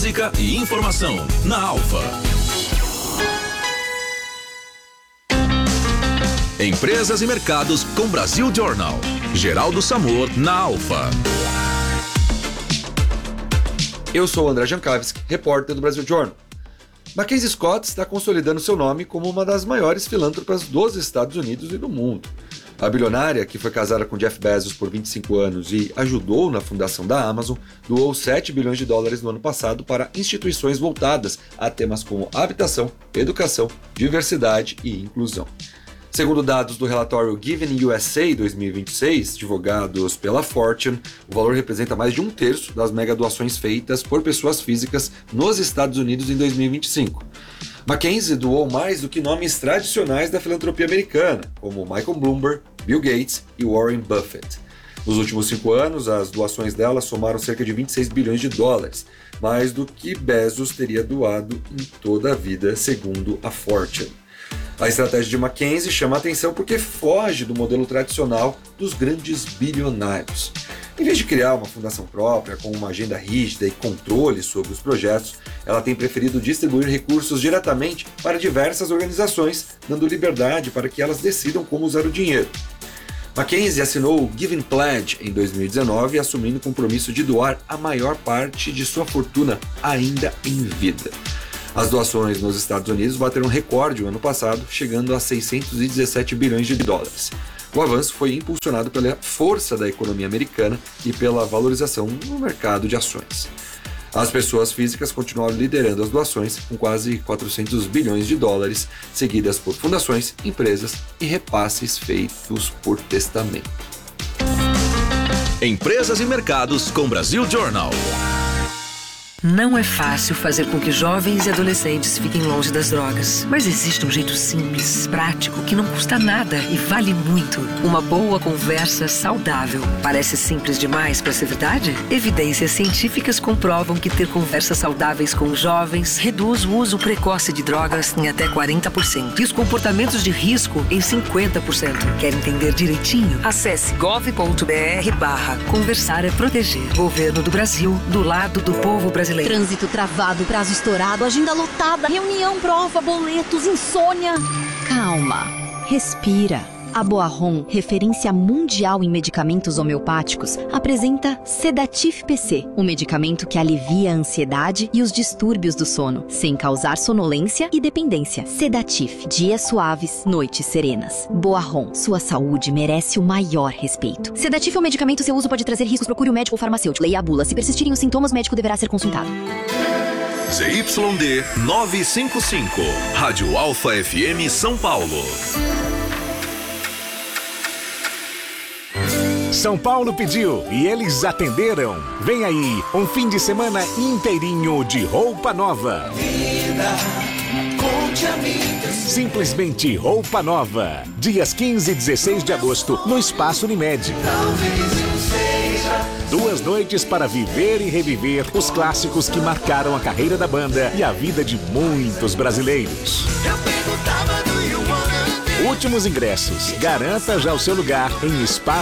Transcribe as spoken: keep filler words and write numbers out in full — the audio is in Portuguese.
música e informação na Alfa. Empresas e mercados com Brasil Journal. Geraldo Samor na Alfa. Eu sou o André Jankowski, repórter do Brasil Journal. Mackenzie Scott está consolidando seu nome como uma das maiores filântropas dos Estados Unidos e do mundo. A bilionária, que foi casada com Jeff Bezos por vinte e cinco anos e ajudou na fundação da Amazon, doou sete bilhões de dólares no ano passado para instituições voltadas a temas como habitação, educação, diversidade e inclusão. Segundo dados do relatório Giving U S A dois mil e vinte e seis, divulgados pela Fortune, o valor representa mais de um terço das mega doações feitas por pessoas físicas nos Estados Unidos em dois mil e vinte e cinco. Mackenzie doou mais do que nomes tradicionais da filantropia americana, como Michael Bloomberg, Bill Gates e Warren Buffett. Nos últimos cinco anos, as doações dela somaram cerca de vinte e seis bilhões de dólares, mais do que Bezos teria doado em toda a vida, segundo a Fortune. A estratégia de Mackenzie chama a atenção porque foge do modelo tradicional dos grandes bilionários. Em vez de criar uma fundação própria, com uma agenda rígida e controle sobre os projetos, ela tem preferido distribuir recursos diretamente para diversas organizações, dando liberdade para que elas decidam como usar o dinheiro. Mackenzie assinou o Giving Pledge em dois mil e dezenove, assumindo o compromisso de doar a maior parte de sua fortuna ainda em vida. As doações nos Estados Unidos bateram recorde o ano passado, chegando a seiscentos e dezessete bilhões de dólares. O avanço foi impulsionado pela força da economia americana e pela valorização no mercado de ações. As pessoas físicas continuaram liderando as doações, com quase quatrocentos bilhões de dólares, seguidas por fundações, empresas e repasses feitos por testamento. Empresas e mercados com Brasil Journal. Não é fácil fazer com que jovens e adolescentes fiquem longe das drogas. Mas existe um jeito simples, prático, que não custa nada e vale muito. Uma boa conversa saudável. Parece simples demais para ser verdade? Evidências científicas comprovam que ter conversas saudáveis com jovens reduz o uso precoce de drogas em até quarenta por cento e os comportamentos de risco em cinquenta por cento. Quer entender direitinho? Acesse gov.br barra Conversar é Proteger. Governo do Brasil, do lado do povo brasileiro. Trânsito travado, prazo estourado, agenda lotada, reunião, prova, boletos, insônia. Calma, respira. A Boarron, referência mundial em medicamentos homeopáticos, apresenta Sedatif P C, um medicamento que alivia a ansiedade e os distúrbios do sono, sem causar sonolência e dependência. Sedatif, dias suaves, noites serenas. Boarron, sua saúde merece o maior respeito. Sedatif é um medicamento, seu uso pode trazer riscos, procure o médico ou farmacêutico. Leia a bula, se persistirem os sintomas, o médico deverá ser consultado. Z Y D novecentos e cinquenta e cinco, Rádio Alfa F M São Paulo. São Paulo pediu e eles atenderam. Vem aí, um fim de semana inteirinho de roupa nova. Vida, conte amigas. Simplesmente roupa nova. Dias quinze e dezesseis de agosto, no Espaço Unimed. Talvez eu seja. Duas noites para viver e reviver os clássicos que marcaram a carreira da banda e a vida de muitos brasileiros. Eu perguntava do you wanna be. Últimos ingressos. Garanta já o seu lugar em espaço